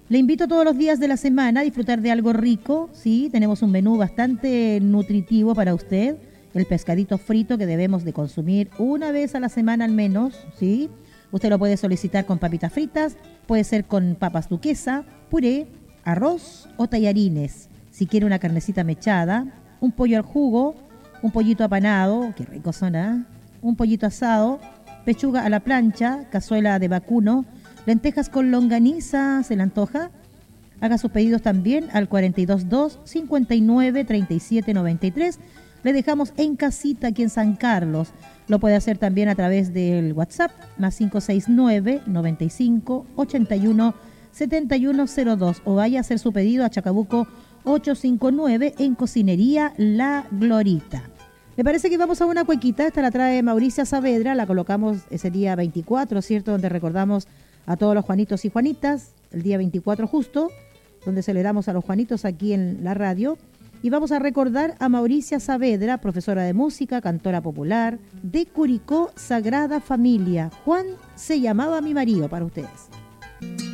Le invito todos los días de la semana a disfrutar de algo rico, ¿sí? Tenemos un menú bastante nutritivo para usted. El pescadito frito que debemos de consumir una vez a la semana al menos, ¿sí? Usted lo puede solicitar con papitas fritas, puede ser con papas duquesa, puré, arroz o tallarines. Si quiere una carnecita mechada, un pollo al jugo, un pollito apanado, qué rico suena, un pollito asado, pechuga a la plancha, cazuela de vacuno, lentejas con longaniza, ¿se le antoja? Haga sus pedidos también al 422-59-3793. Le dejamos en casita aquí en San Carlos. Lo puede hacer también a través del WhatsApp, más 569-95-81-7102. O vaya a hacer su pedido a Chacabuco 859 en Cocinería La Glorita. Me parece que vamos a una cuequita. Esta la trae Mauricia Saavedra. La colocamos ese día 24, ¿cierto? Donde recordamos a todos los Juanitos y Juanitas. El día 24 justo, donde celebramos a los Juanitos aquí en la radio. Y vamos a recordar a Mauricia Saavedra, profesora de música, cantora popular, de Curicó, Sagrada Familia. Juan se llamaba mi marido para ustedes.